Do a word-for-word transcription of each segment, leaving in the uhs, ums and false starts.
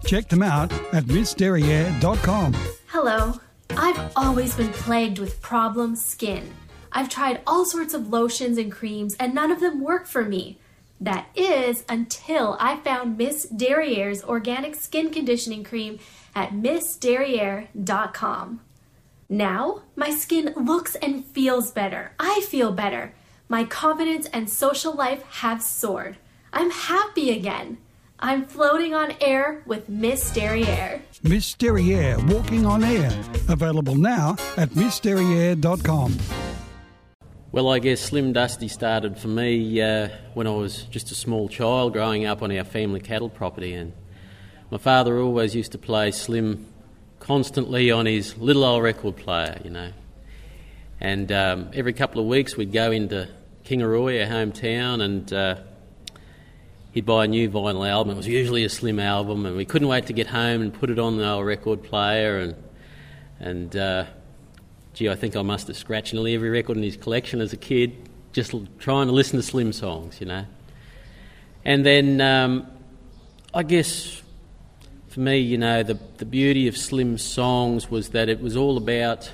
Check them out at miss derriere dot com. Hello. I've always been plagued with problem skin. I've tried all sorts of lotions and creams and none of them work for me. That is until I found Miss Derriere's organic skin conditioning cream at miss derriere dot com. Now, my skin looks and feels better. I feel better. My confidence and social life have soared. I'm happy again. I'm floating on air with Miss Derriere. Miss Derriere Walking on Air. Available now at miss derriere dot com. Well, I guess Slim Dusty started for me uh, when I was just a small child growing up on our family cattle property, and my father always used to play Slim constantly on his little old record player, you know. And um, every couple of weeks we'd go into Kingaroy, our hometown, and uh, he'd buy a new vinyl album. It was usually a Slim album, and we couldn't wait to get home and put it on the old record player. And, and uh, gee, I think I must have scratched nearly every record in his collection as a kid, just l- trying to listen to Slim songs, you know. And then um, I guess for me, you know, the, the beauty of Slim's songs was that it was all about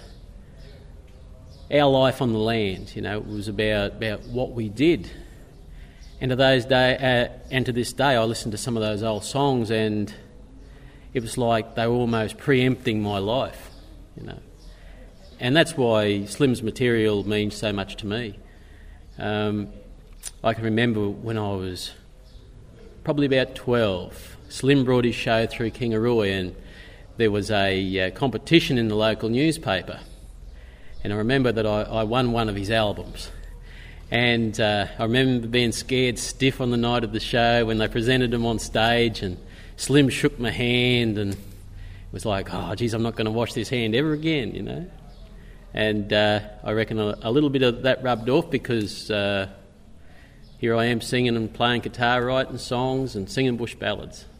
our life on the land, you know. It was about, about what we did. And to those day, uh, and to this day, I listen to some of those old songs, and it was like they were almost preempting my life, you know. And that's why Slim's material means so much to me. Um, I can remember when I was probably about twelve, Slim brought his show through Kingaroy, and there was a uh, competition in the local newspaper. And I remember that I, I won one of his albums. And uh, I remember being scared stiff on the night of the show when they presented him on stage, and Slim shook my hand and it was like, oh, geez, I'm not going to wash this hand ever again, you know. And uh, I reckon a, a little bit of that rubbed off, because uh, here I am singing and playing guitar, writing songs and singing bush ballads.